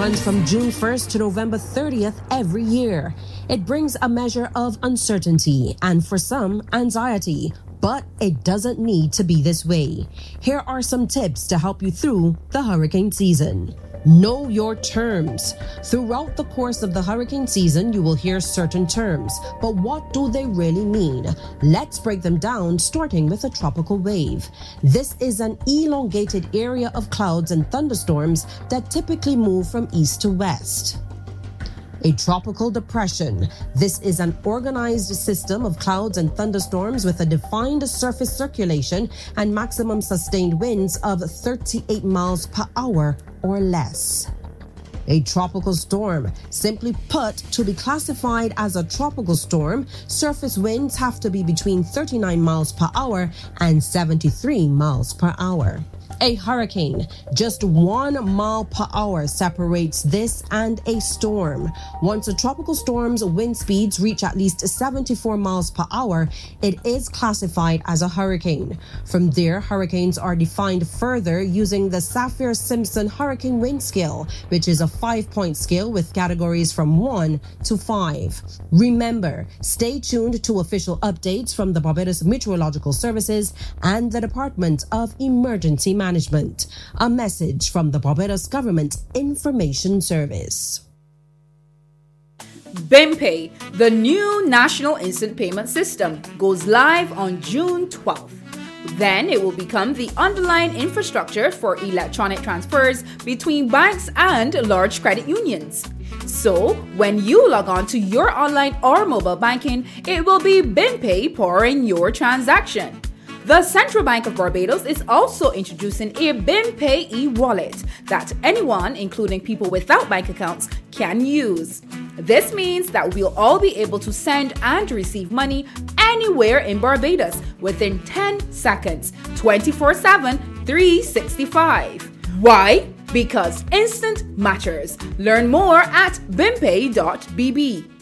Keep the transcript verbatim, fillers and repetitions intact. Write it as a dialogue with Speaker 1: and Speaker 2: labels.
Speaker 1: runs from June first to November thirtieth every year. It brings a measure of uncertainty and, for some, anxiety. But it doesn't need to be this way. Here are some tips to help you through the hurricane season. Know your terms. Throughout the course of the hurricane season, you will hear certain terms, but what do they really mean? Let's break them down, starting with a tropical wave. This is an elongated area of clouds and thunderstorms that typically move from east to west. A tropical depression. This is an organized system of clouds and thunderstorms with a defined surface circulation and maximum sustained winds of thirty-eight miles per hour or less. A tropical storm. Simply put, to be classified as a tropical storm, surface winds have to be between thirty-nine miles per hour and seventy-three miles per hour. A hurricane. Just one mile per hour separates this and a storm. Once a tropical storm's wind speeds reach at least seventy-four miles per hour, it is classified as a hurricane. From there, hurricanes are defined further using the Saffir-Simpson Hurricane Wind Scale, which is a five-point scale with categories from one to five. Remember, stay tuned to official updates from the Barbados Meteorological Services and the Department of Emergency Management. Management. A message from the Barbados Government Information Service.
Speaker 2: BimPay, the new national instant payment system, goes live on June twelfth. Then it will become the underlying infrastructure for electronic transfers between banks and large credit unions. So, when you log on to your online or mobile banking, it will be BimPay powering your transaction. The Central Bank of Barbados is also introducing a BimPay e-wallet that anyone, including people without bank accounts, can use. This means that we'll all be able to send and receive money anywhere in Barbados within ten seconds, twenty-four seven, three sixty-five. Why? Because instant matters. Learn more at bimpay dot b b.